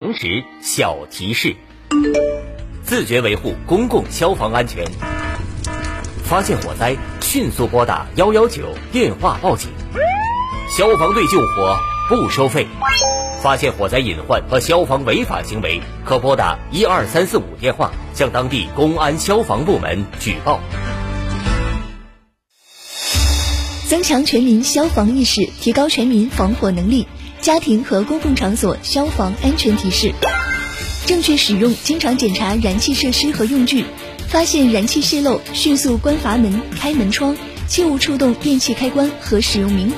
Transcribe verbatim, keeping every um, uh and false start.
常识小提示：自觉维护公共消防安全。发现火灾，迅速拨打一一九电话报警。消防队救火不收费。发现火灾隐患和消防违法行为，可拨打一二三四五电话向当地公安消防部门举报。 增强全民消防意识，提高全民防火能力。家庭和公共场所消防安全提示：正确使用，经常检查燃气设施和用具，发现燃气泄漏，迅速关阀门、开门窗，切勿触动电器开关和使用明